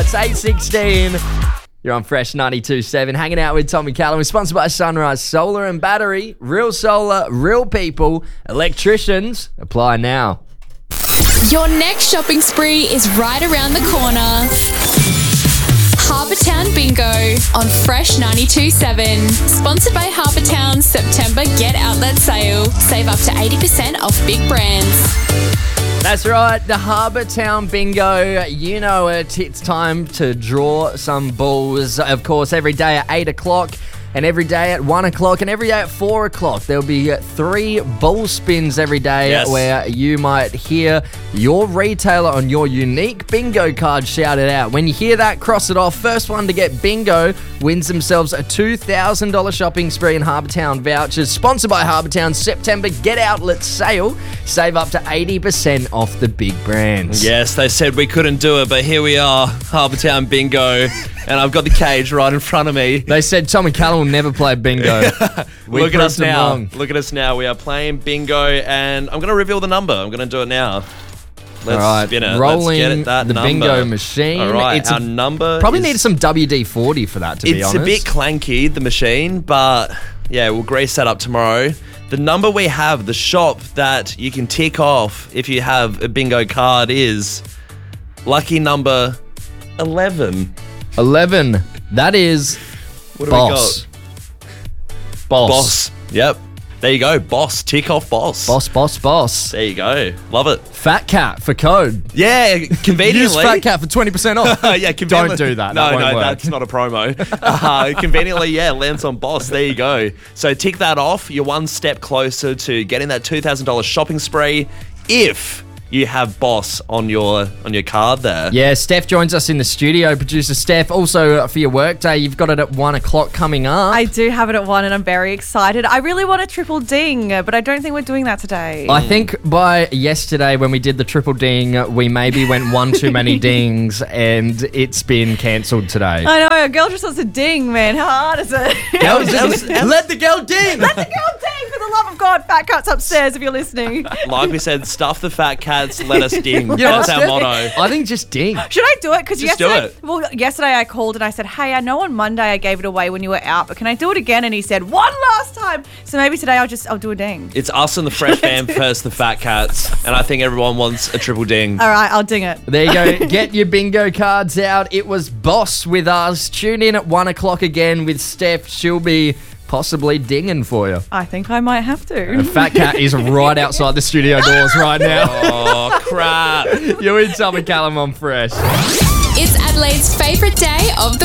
It's 8:16. You're on Fresh 92.7, hanging out with Tommy Callum. We're sponsored by Sunrise Solar and Battery. Real solar, real people. Electricians, apply now. Your next shopping spree is right around the corner. Harbour Town Bingo on Fresh 92.7. Sponsored by Harbour Town's September Get Outlet Sale. Save up to 80% off big brands. That's right, the Harbour Town Bingo. You know it. It's time to draw some balls. Of course, every day at 8 o'clock and every day at 1 o'clock and every day at 4 o'clock. There'll be 3 ball spins every day where you might hear your retailer on your unique bingo card shouted out. When you hear that, cross it off. First one to get bingo wins themselves a $2,000 shopping spree in Harbour Town vouchers. Sponsored by Harbour Town's September Get Outlet Sale. Save up to 80% off the big brands. Yes, they said we couldn't do it, but here we are, Harbour Town Bingo, and I've got the cage right in front of me. They said Tommy Callum will never play bingo. Look at us now. Look at us now. We are playing bingo, and I'm going to reveal the number. I'm going to do it now. Let's spin it. Rolling Let's get that the number. bingo machine. All right, our number probably needed some WD-40 for that, to be honest. It's a bit clanky, the machine, but yeah, we'll grease that up tomorrow. The number we have, the shop that you can tick off if you have a bingo card is lucky number 11. 11. That is What do Boss. we got? Boss. Yep. There you go. Boss. Tick off Boss. Boss. There you go. Love it. Fat Cat for code. Yeah, conveniently. Use Fat Cat for 20% off. Yeah, Don't do that. No, That won't work. that's not a promo. Conveniently, lands on Boss. There you go. So tick that off. You're one step closer to getting that $2,000 shopping spree if you have Boss on your card there. Yeah, Steph joins us in the studio. Producer Steph, also for your work day, you've got it at 1 o'clock coming up. I do have it at 1 and I'm very excited. I really want a triple ding, but I don't think we're doing that today. I think by yesterday when we did the triple ding, we maybe went one too many dings and it's been cancelled today. I know, a girl just wants a ding, man. How hard is it? Let the girl ding! Let the girl ding, for the love of God. Fat Cat's upstairs if you're listening. Like we said, stuff the fat cats, let us ding. You know, That's our motto. I think just ding. Should I do it? Because Just do yesterday, it. well, yesterday I called and I said, hey, I know on Monday I gave it away when you were out, but can I do it again? And he said, one last time. So maybe today I'll do a ding. It's us and the Fresh Fam versus the fat cats, and I think everyone wants a triple ding. All right, I'll ding it. There you go. Get your bingo cards out. It was Boss with us. Tune in at 1 o'clock again with Steph. She'll be possibly dinging for you. I think I might have to. The Fat Cat is right outside the studio doors right now. Oh, crap. You're in Tommy Callum on Fresh. It's Adelaide's favourite day